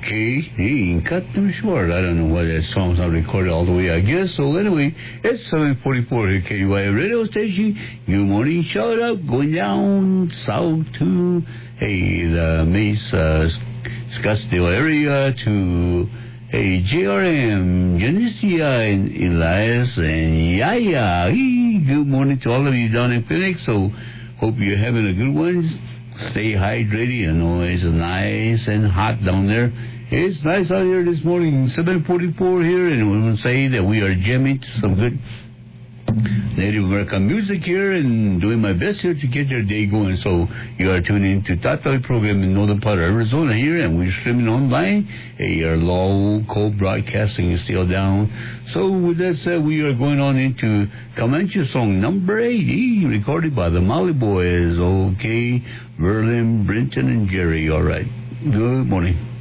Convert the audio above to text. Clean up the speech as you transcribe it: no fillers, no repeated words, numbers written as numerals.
Okay, he cut them short. I don't know why that song's not recorded all the way, I guess. So anyway, it's 7:44 here, KUI radio station. Good morning, shout out, going down south to, the Mesa, Scottsdale area to, JRM, Genesia, and Elias, and Yaya. Good morning to all of you down in Phoenix. So hope you're having a good one. Stay hydrated. I know it's nice and hot down there. It's nice out here this morning, 7:44 here, and we will say that we are jamming to some good Native American music here and doing my best here to get your day going. So you are tuning in to Tatay program in northern part of Arizona here, and we're streaming online. Our local broadcasting is still down. So with that said, we are going on into Comanche song number 80, recorded by the Molly Boys. Okay, Verlin, Brenton, and Jerry. All right. Good morning.